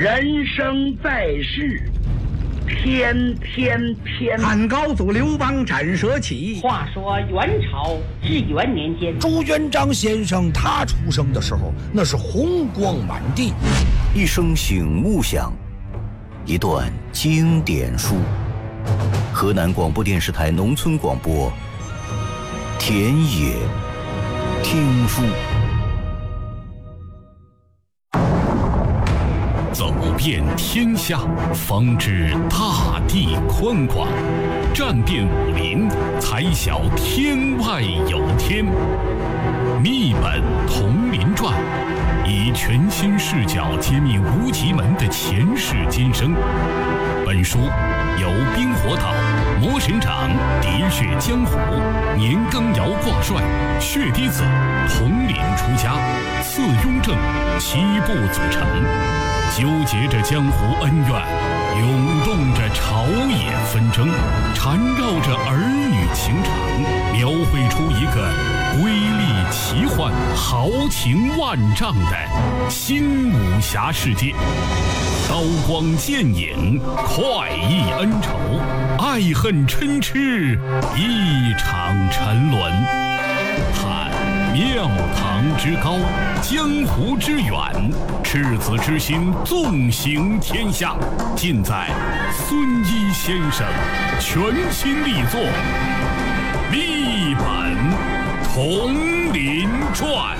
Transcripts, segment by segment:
人生在世，天天偏。 汉高祖刘邦斩蛇起。 话说元朝至元年间， 朱元璋先生他出生的时候，那是红光满地。 一声醒目响，一段经典书。河南广播电视台农村广播，田野听书。 走遍天下，方知大地宽广；战遍武林，才晓天外有天。秘本同林传，以全新视角揭秘无极门的前世今生。本书由冰火岛、魔神掌、喋血江湖、年羹尧挂帅、血滴子、统领出家、次雍正7部组成，纠结着江湖恩怨，涌动着朝野纷争，缠绕着儿女情长，描绘出一个瑰丽奇幻、豪情万丈的新武侠世界。刀光剑影，快意恩仇，爱恨嗔痴，一场沉沦。探庙堂之高，江湖之远，赤子之心纵行天下，尽在孙一先生全新力作《秘本同林传》。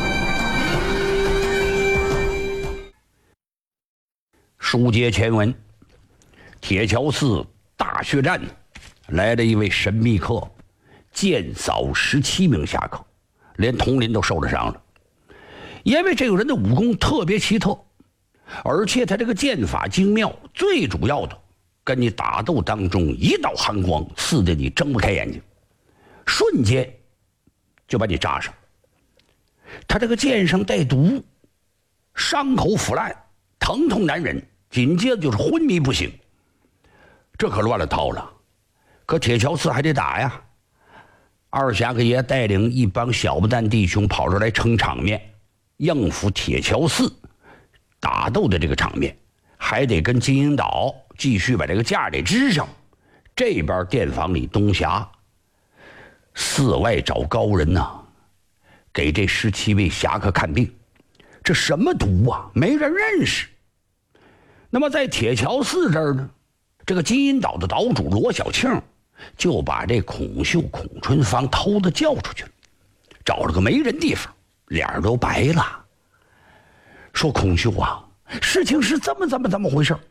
书接前文，铁桥寺大血战来了一位神秘客，剑扫17名侠客，连统领都受了伤了。因为这个人的武功特别奇特，而且他这个剑法精妙，最主要的跟你打斗当中一道寒光刺得你睁不开眼睛，瞬间就把你扎上。他这个剑上带毒，伤口腐烂，疼痛难忍，紧接着就是昏迷不醒。这可乱了套了，可铁桥寺还得打呀。二侠客爷带领一帮小不蛋弟兄跑出来撑场面，应付铁桥寺打斗的这个场面，还得跟金银岛继续把这个架得支上。这边殿房里东峡，寺外找高人呐，给这17位侠客看病。这什么毒啊，没人认识。那么在铁桥寺这儿呢，这个金银岛的岛主罗小庆就把这孔秀、孔春芳偷的叫出去了，找了个没人地方，脸都白了，说孔秀啊，事情是这么回事。